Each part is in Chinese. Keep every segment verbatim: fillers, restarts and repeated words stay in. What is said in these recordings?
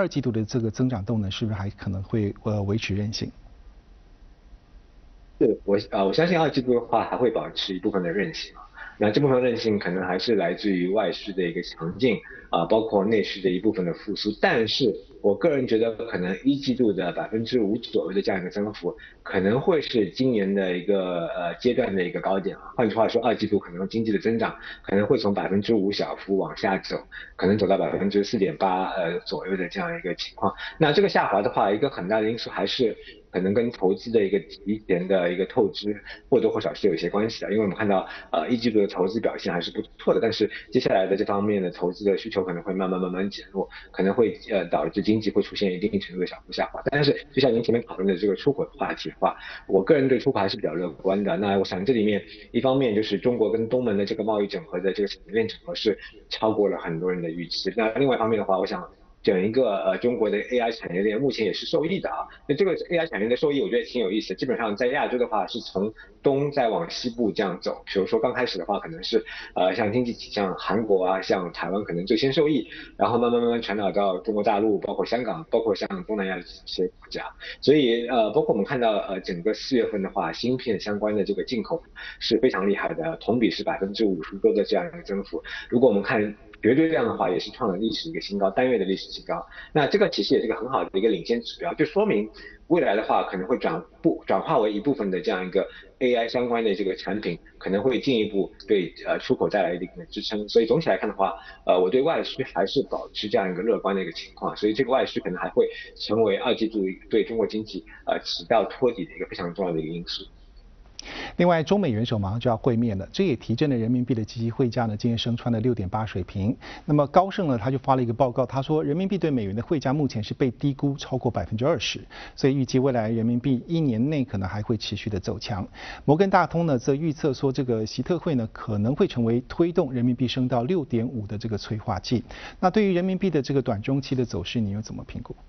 二季度的这个增长动能是不是还可能会呃维持韧性？ 是我啊、呃，我相信二季度的话还会保持一部分的韧性啊。那这部分韧性可能还是来自于外需的一个强劲啊、呃，包括内需的一部分的复苏。但是我个人觉得，可能一季度的百分之五左右的这样一个增幅，可能会是今年的一个呃阶段的一个高点啊。换句话说，二季度可能经济的增长可能会从百分之五小幅往下走，可能走到百分之四点八呃左右的这样一个情况。那这个下滑的话，一个很大的因素还是可能跟投资的一个提前的一个透支或多或少是有一些关系的，因为我们看到呃一季度的投资表现还是不错的，但是接下来的这方面的投资的需求可能会慢慢慢慢减弱，可能会呃导致经济会出现一定程度的小幅下滑。但是就像您前面讨论的这个出口的话题的话，我个人对出口还是比较乐观的。那我想这里面一方面就是中国跟东盟的这个贸易整合的这个产业链整合是超过了很多人的预期，那另外一方面的话，我想整一个呃中国的 A I 产业链目前也是受益的啊。那这个 A I 产业链的受益，我觉得挺有意思的。基本上在亚洲的话，是从东再往西部这样走。比如说刚开始的话，可能是呃像经济体像韩国啊、像台湾可能最先受益，然后慢慢慢慢传导到中国大陆，包括香港，包括像东南亚的这些国家。所以呃，包括我们看到呃整个四月份的话，芯片相关的这个进口是非常厉害的，同比是百分之五十多的这样一个增幅。如果我们看绝对量的话，也是创了历史一个新高，单月的历史新高。那这个其实也是一个很好的一个领先指标，就说明未来的话可能会转不转化为一部分的这样一个 A I 相关的这个产品，可能会进一步对呃出口带来一定的支撑。所以总体来看的话，呃，我对外需还是保持这样一个乐观的一个情况。所以这个外需可能还会成为二季度对中国经济呃起到托底的一个非常重要的一个因素。 另外，中美元首马上就要会面了，这也提振了人民币的即席汇价呢，今天升穿了六点八水平。那么高盛呢，他就发了一个报告，他说人民币对美元的汇价目前是被低估超过百分之二十，所以预计未来人民币一年内可能还会持续的走强。摩根大通呢则预测说，这个习特会呢可能会成为推动人民币升到六点五的这个催化剂。那对于人民币的这个短中期的走势，你又怎么评估？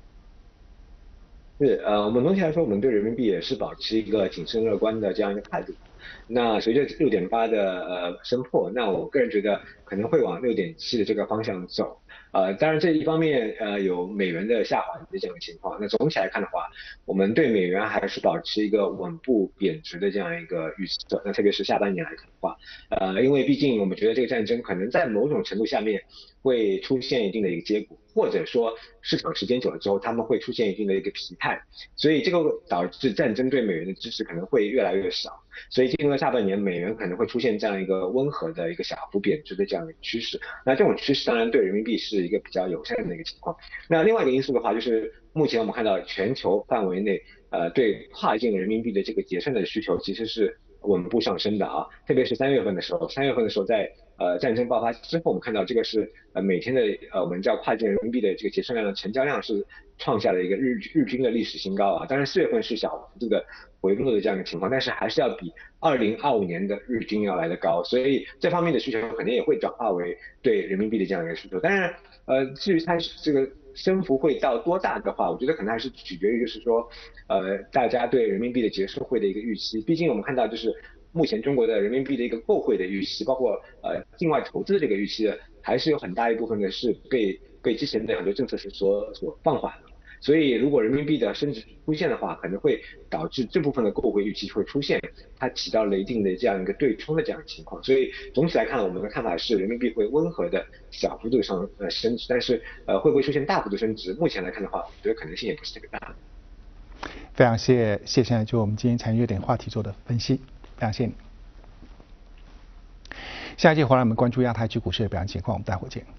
是，呃，我们总体来说，我们对人民币也是保持一个谨慎乐观的这样一个态度。那随着六点八的呃升破，那我个人觉得可能会往六点七的这个方向走。呃，当然这一方面呃有美元的下滑的这样的情况。那总体来看的话，我们对美元还是保持一个稳步贬值的这样一个预测。那特别是下半年来看的话，呃，因为毕竟我们觉得这个战争可能在某种程度下面会出现一定的一个结果，或者说市场时间久了之后，他们会出现一定的一个疲态，所以这个导致战争对美元的支持可能会越来越少。所以进入了下半年，美元可能会出现这样一个温和的一个小幅贬值的这样一个趋势。那这种趋势当然对人民币是一个比较友善的一个情况。那另外一个因素的话，就是目前我们看到全球范围内，呃，对跨境人民币的这个结算的需求其实是稳步上升的啊，特别是三月份的时候，三月份的时候在呃战争爆发之后，我们看到这个是呃每天的呃我们叫跨境人民币的这个结算量的成交量是创下了一个日日均的历史新高啊。当然四月份是小幅度的回落的这样一个情况，但是还是要比二零二五年的日均要来的高，所以这方面的需求肯定也会转化为对人民币的这样一个需求。当然，呃，至于它这个升幅会到多大的话，我觉得可能还是取决于就是说，呃，大家对人民币的结束汇的一个预期。毕竟我们看到就是目前中国的人民币的一个购汇的预期，包括呃境外投资的这个预期的，还是有很大一部分的是被被之前的很多政策是所所放缓了。所以，如果人民币的升值出现的话，可能会导致这部分的购汇预期会出现，它起到了一定的这样一个对冲的这样的情况。所以总体来看，我们的看法是人民币会温和的小幅度上呃升值，但是呃会不会出现大幅度升值，目前来看的话，我觉得可能性也不是特别大。 非常谢谢先生就我们今天产业热点话题做的分析，非常谢谢你。下一节回来我们关注亚太区股市的表现情况，我们待会儿见。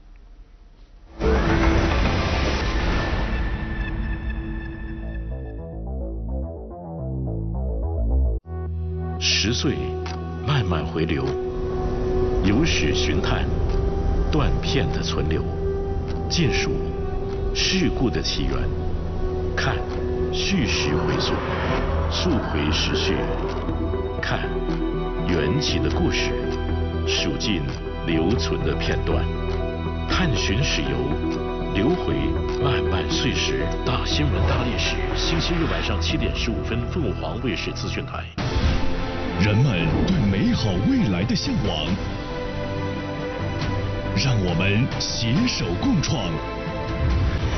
十岁，慢慢回流，有史寻探，断片的存留，尽数事故的起源，看叙事回溯，溯回时序，看缘起的故事，数尽留存的片段，探寻史游，留回漫漫岁时。大新闻大历史，星期日晚上七点十五分，凤凰卫视资讯台。 人们对美好未来的向往，让我们携手共创。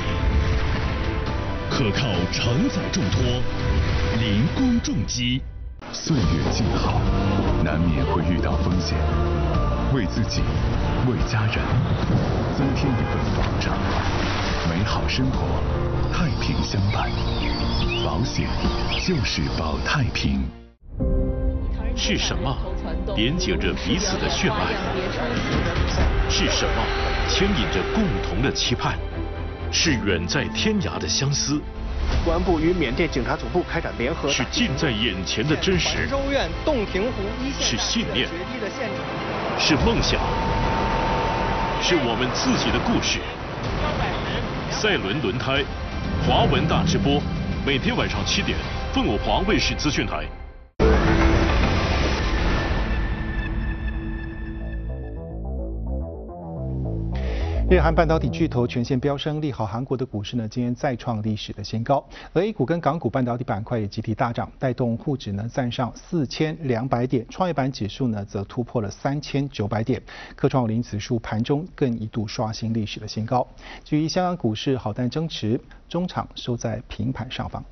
可靠承载重托，零工重机。 岁月静好，难免会遇到风险，为自己，为家人，增添一份保障。美好生活，太平相伴。保险就是保太平。 是什么连接着彼此的血脉？是什么牵引着共同的期盼？是远在天涯的相思。 公安部与缅甸警察总部开展联合。 是近在眼前的真实。 州院洞庭湖一线。 是信念。是梦想。是我们自己的故事。赛伦轮胎，华文大直播，每天晚上七点，凤舞华卫视资讯台。 日韩半导体巨头全线飙升，利好韩国的股市呢，今天再创历史的新高。而 A 股跟港股半导体板块也集体大涨，带动沪指呢站上四千两百点，创业板指数呢则突破了三千九百点，科创五零指数盘中更一度刷新历史的新高。至于香港股市好淡争持，中场收在平盘上方。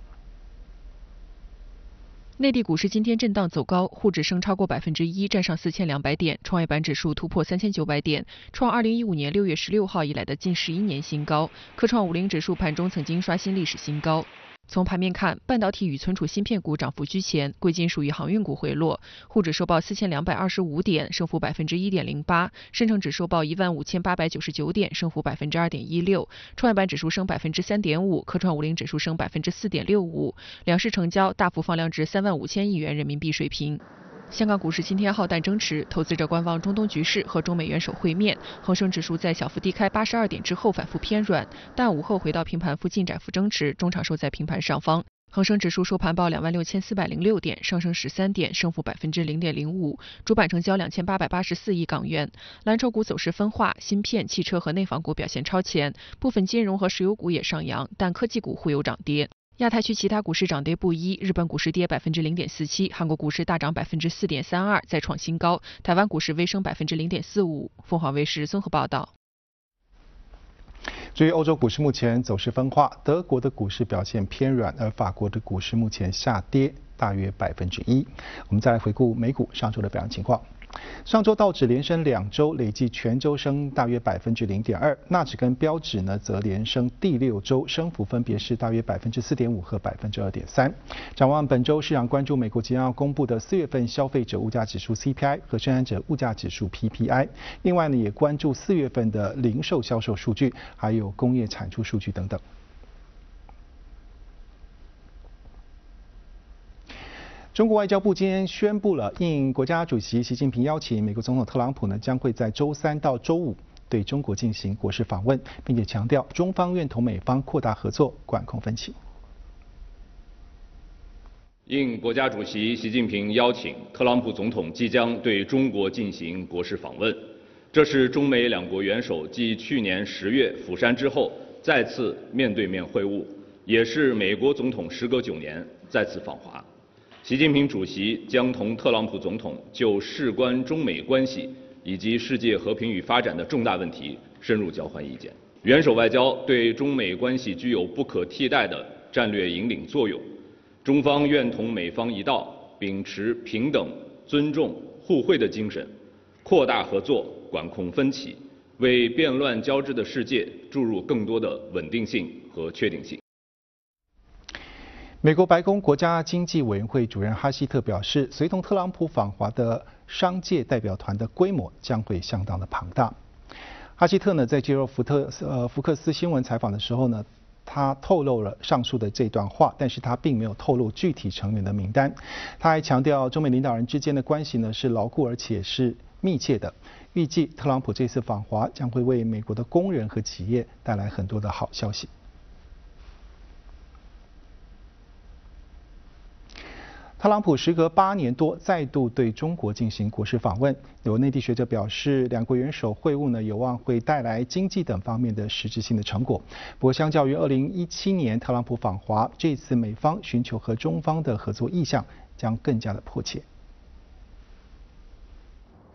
内地股市今天震荡走高，沪指升超过百分之一，站上四千两百点；创业板指数突破三千九百点，创二零一五年六月十六号以来的近十一年新高。科创五零指数盘中曾经刷新历史新高。从盘面看，半导体与存储芯片股涨幅居前，贵金属与航运股回落。沪指收报四千两百二十五点，升幅百分之一点零八；深成指收报一万五千八百九十九点，升幅百分之二点一六；创业板指数升百分之三点五，科创五零指数升百分之四点六五。两市成交大幅放量至三万五千亿元人民币水平。香港股市今天浩淡争持，投资者观望中东局势和中美元首会面。恒生指数在小幅低开八十二点之后反复偏软，但午后回到平盘附近窄幅争持，中场收在平盘上方。恒生指数收盘报两万六千四百零六点，上升十三点，升幅百分之零点零五。主板成交两千八百八十四亿港元。蓝筹股走势分化，芯片、汽车和内房股表现超前，部分金融和石油股也上扬，但科技股互有涨跌。亚太区其他股市涨跌不一，日本股市跌百分之零点四七，韩国股市大涨百分之四点三二，再创新高。台湾股市微升百分之零点四五。凤凰卫视综合报道。 至于欧洲股市目前走势分化，德国的股市表现偏软，而法国的股市目前下跌大约百分之一。我们再来回顾美股上周的表现情况。上周道指连升两周，累计全周升大约百分之零点二，纳指跟标指呢则连升第六周，升幅分别是大约百分之四点五和百分之二点三。展望本周，市场关注美国即将要公布的四月份消费者物价指数 C P I 和生产者物价指数 P P I， 另外呢也关注四月份的零售销售数据，还有工业产出数据等等。中国外交部今天宣布了，应国家主席习近平邀请，美国总统特朗普呢将会在周三到周五对中国进行国事访问，并且强调中方愿同美方扩大合作，管控分歧。 应国家主席习近平邀请，特朗普总统即将对中国进行国事访问，这是中美两国元首继去年十月釜山之后再次面对面会晤，也是美国总统时隔九年再次访华。习近平主席将同特朗普总统就事关中美关系以及世界和平与发展的重大问题深入交换意见。元首外交对中美关系具有不可替代的战略引领作用，中方愿同美方一道，秉持平等、尊重、互惠的精神，扩大合作，管控分歧，为变乱交织的世界注入更多的稳定性和确定性。 美国白宫国家经济委员会主任哈希特表示，随同特朗普访华的商界代表团的规模将会相当的庞大。哈希特呢在接受福特呃福克斯新闻采访的时候呢，他透露了上述的这段话，但是他并没有透露具体成员的名单。他还强调，中美领导人之间的关系呢是牢固而且是密切的。预计特朗普这次访华将会为美国的工人和企业带来很多的好消息。特朗普时隔八年多再度对中国进行国事访问，有内地学者表示，两国元首会晤呢有望会带来经济等方面的实质性的成果。不过，相较于二零一七年特朗普访华，这次美方寻求和中方的合作意向将更加的迫切。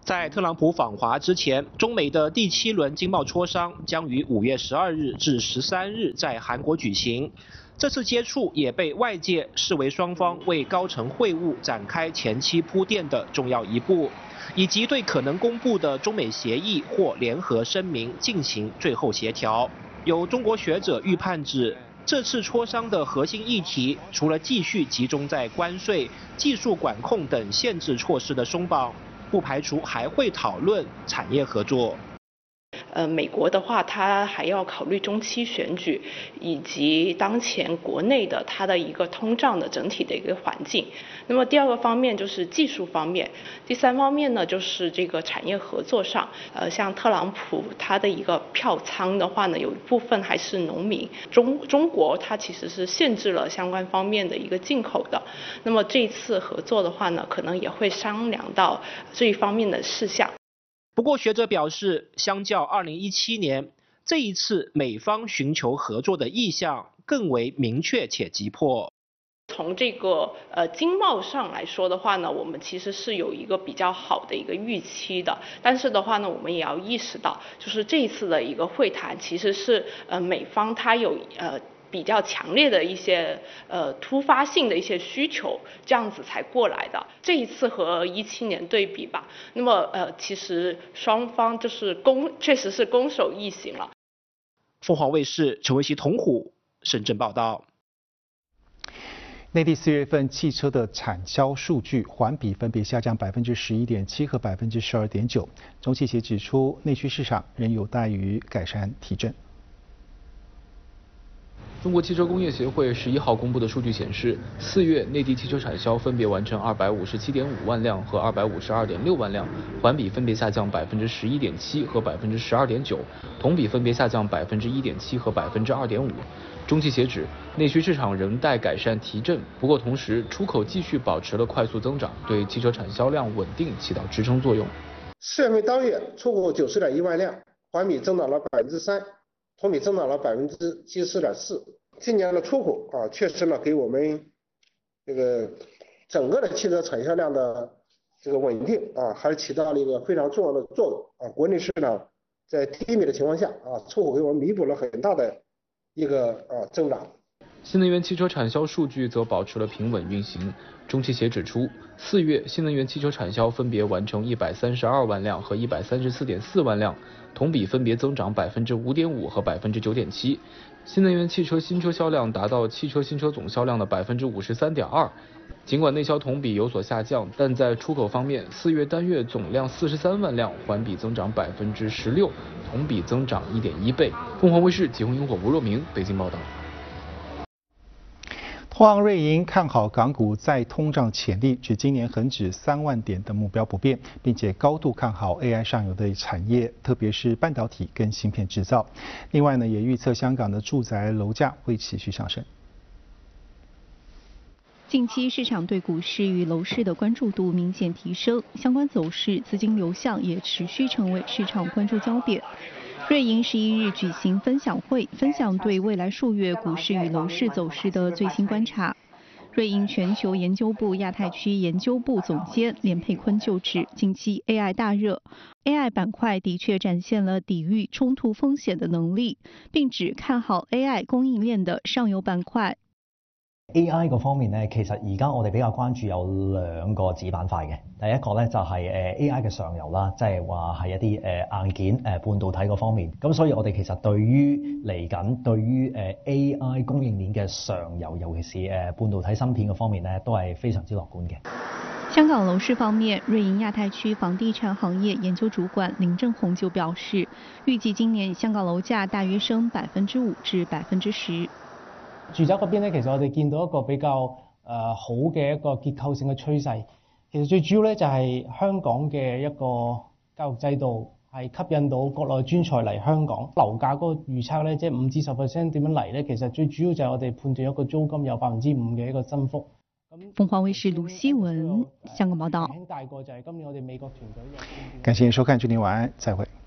在特朗普访华之前，中美的第七轮经贸磋商将于五月十二日至十三日在韩国举行。这次接触也被外界视为双方为高层会晤展开前期铺垫的重要一步，以及对可能公布的中美协议或联合声明进行最后协调。有中国学者预判指，这次磋商的核心议题，除了继续集中在关税、技术管控等限制措施的松绑，不排除还会讨论产业合作。 呃，美国的话，它还要考虑中期选举，以及当前国内的它的一个通胀的整体的一个环境。那么第二个方面就是技术方面，第三方面呢就是这个产业合作上。呃，像特朗普他的一个票仓的话呢，有一部分还是农民。中中国它其实是限制了相关方面的一个进口的。那么这次合作的话呢，可能也会商量到这一方面的事项。 不过，学者表示，相较二零一七年，这一次美方寻求合作的意向更为明确且急迫。 从这个呃经贸上来说的话呢，我们其实是有一个比较好的一个预期的。但是的话呢，我们也要意识到，就是这一次的一个会谈，其实是呃美方它有呃。比较强烈的一些呃突发性的一些需求，这样子才过来的。这一次和一七年对比吧，那么呃其实双方就是攻，确实是攻守易行了。 凤凰卫视陈维熙、童虎深圳报道。 内地四月份汽车的产销数据环比分别下降百分之十一点七和百分之十二点九。中汽协指出，内需市场仍有待于改善提振。 中国汽车工业协会十一号公布的数据显示，四月内地汽车产销分别完成二百五十七点五万辆和二百五十二点六万辆，环比分别下降百分之十一点七和百分之十二点九，同比分别下降百分之一点七和百分之二点五。中汽协指，内需市场仍待改善提振，不过同时出口继续保持了快速增长，对汽车产销量稳定起到支撑作用。 四月份当月出口九十点一万辆，环比增长了百分之三。同比增长了百分之七十四点四。今年的出口啊，确实呢给我们这个整个的汽车产销量的这个稳定啊，还是起到了一个非常重要的作用啊。国内市场在低迷的情况下啊，出口给我们弥补了很大的一个啊增长。 新能源汽车产销数据则保持了平稳运行。中汽协指出，四月新能源汽车产销分别完成一百三十二万辆和一百三十四点四万辆，同比分别增长百分之五点五和百分之九点七。新能源汽车新车销量达到汽车新车总销量的百分之五十三点二。尽管内销同比有所下降，但在出口方面，四月单月总量四十三万辆，环比增长百分之十六，同比增长一点一倍。凤凰卫视吉鸿萤火吴若明北京报道。 投行瑞银看好港股再通胀潜力，指今年恒指三万点的目标不变，并且高度看好 A I 上游的产业，特别是半导体跟芯片制造。另外呢，也预测香港的住宅楼价会持续上升。 近期市场对股市与楼市的关注度明显提升，相关走势、资金流向也持续成为市场关注焦点。瑞银十一日举行分享会，分享对未来数月股市与楼市走势的最新观察。瑞银全球研究部亚太区研究部总监连佩坤就指，近期 A I 大热 ，A I 板块的确展现了抵御冲突风险的能力，并只看好 A I 供應鏈的上游板塊。 A I 嗰方面咧，其實而家我哋比較關注有兩個子板塊嘅。第一個咧就係誒 A I 嘅上游啦，即係話係一啲誒硬件誒半導體嗰方面。咁所以我哋其實對於嚟緊對於誒 A I 供應鏈嘅上游，尤其是誒半導體芯片嗰方面咧，都係非常之樂觀嘅。 香港樓市方面，瑞銀亞太區房地產行業研究主管林正宏就表示，預計今年香港樓價大約升百分之五至百分之十。 住宅嗰邊咧，其實我哋見到一個比較誒、呃、好嘅一個結構性嘅趨勢。其實最主要咧就係、是、香港嘅一個教育制度係吸引到國內專才嚟香港。樓價嗰個預測咧，即係五至十 percent 點樣嚟咧？其實最主要就係我哋判斷一個租金有百分之五嘅一個增幅。 鳳凰衛視盧希文香港報道。 感謝收看，祝您晚安，再會。